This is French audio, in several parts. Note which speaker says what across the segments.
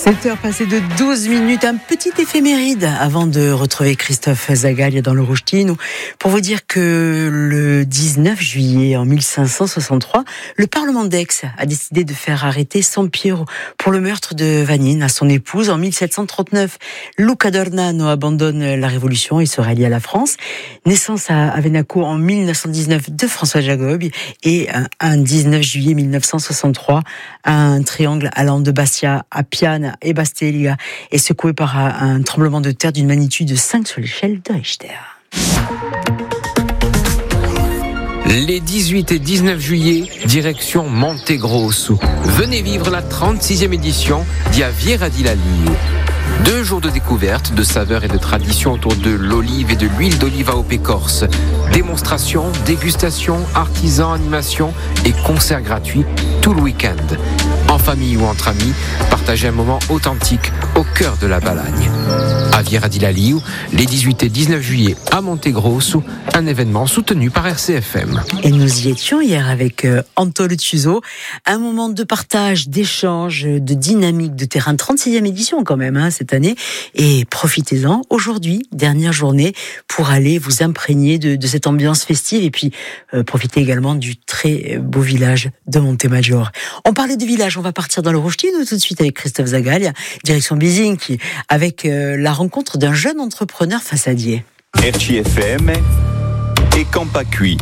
Speaker 1: 7h passées de 12 minutes, un petit éphéméride avant de retrouver Christophe Zagalia dans le Rouge-Tine pour vous dire que le 19 juillet en 1563, le Parlement d'Aix a décidé de faire arrêter Sampiero pour le meurtre de Vanine à son épouse. En 1739, Luca d'Ornano abandonne la Révolution et se rallie à la France. Naissance à Venaco en 1919 de François Jacob et un 19 juillet 1963, un triangle allant de Bastia à Piane et Bastiglia est secoué par un tremblement de terre d'une magnitude de 5 sur l'échelle de Richter.
Speaker 2: Les 18 et 19 juillet, direction Montegrosso. Venez vivre la 36e édition d'Aviera di Laliu. 2 jours de découverte, de saveurs et de traditions autour de l'olive et de l'huile d'olive à Opécorse. Démonstrations, dégustations, artisans, animations et concerts gratuits tout le week-end. En famille ou entre amis, partagez un moment authentique au cœur de la Balagne. Aviera di Laliu, les 18 et 19 juillet à Montegrosso, un événement soutenu par RCFM.
Speaker 1: Et nous y étions hier avec Anto Le Tuzo, un moment de partage, d'échange, de dynamique, de terrain, 36e édition quand même cette année, et profitez-en. Aujourd'hui, dernière journée pour aller vous imprégner de cette ambiance festive et puis profitez également du très beau village de Montemaggiore. On parlait de village, on va partir dans le Rouge-Tine tout de suite avec Christophe Zagalia, direction Bisinchi, avec la rencontre d'un jeune entrepreneur façadier.
Speaker 3: RCFM et Campacui.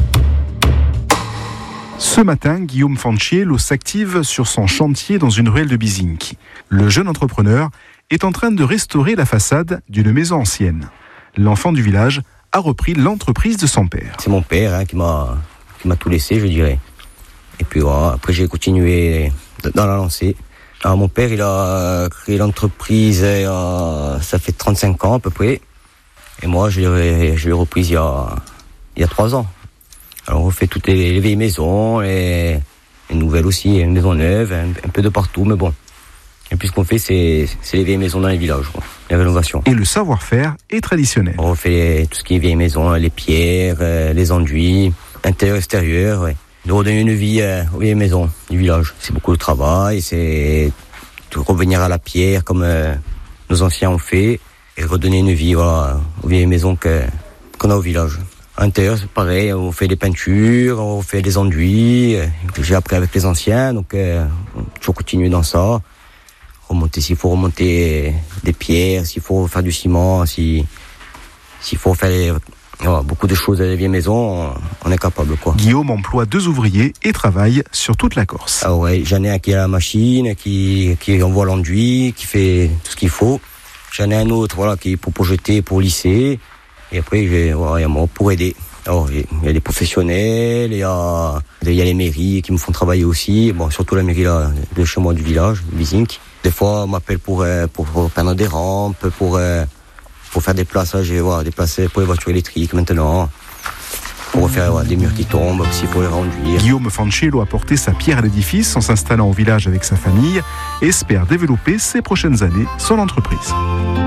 Speaker 4: Ce matin, Guillaume Fanciello s'active sur son chantier dans une ruelle de Bisinchi. Le jeune entrepreneur est en train de restaurer la façade d'une maison ancienne. L'enfant du village a repris l'entreprise de son père.
Speaker 5: C'est mon père qui m'a tout laissé, je dirais. Et puis voilà, après j'ai continué dans la lancée. Alors, mon père, il a créé l'entreprise, ça fait 35 ans à peu près. Et moi, je l'ai reprise il y a 3 ans. Alors on fait toutes les vieilles maisons, les nouvelles aussi, les maisons neuves, un peu de partout, mais bon. Et puis ce qu'on fait, c'est les vieilles maisons dans les villages, quoi, les rénovations.
Speaker 4: Et le savoir-faire est traditionnel.
Speaker 5: On fait tout ce qui est vieilles maisons, les pierres, les enduits, intérieur, extérieur, ouais. De redonner une vie aux vieilles maisons du village. C'est beaucoup de travail, c'est de revenir à la pierre comme nos anciens ont fait, et redonner une vie aux vieilles maisons qu'on a au village. À l'intérieur, c'est pareil, on fait des peintures, on fait des enduits, que j'ai appris avec les anciens, donc toujours continuer dans ça. S'il faut remonter des pierres, s'il faut faire du ciment, s'il faut faire beaucoup de choses à la vieille maison, on est capable, quoi.
Speaker 4: Guillaume emploie 2 ouvriers et travaille sur toute la Corse.
Speaker 5: Ah ouais, j'en ai un qui a la machine, qui envoie l'enduit, qui fait tout ce qu'il faut. J'en ai un autre, qui est pour jeter, pour lisser. Et après, il y a moi pour aider. Alors, il y a des professionnels, il y a les mairies qui me font travailler aussi. Bon, surtout la mairie là, de chez moi du village, Bisinchi. Des fois, on m'appelle pour peindre des rampes, pour faire des plaçages, des places pour les voitures électriques maintenant. Pour faire des murs qui tombent, aussi pour les renduire.
Speaker 4: Guillaume Fanciello a porté sa pierre à l'édifice en s'installant au village avec sa famille et espère développer ces prochaines années son entreprise.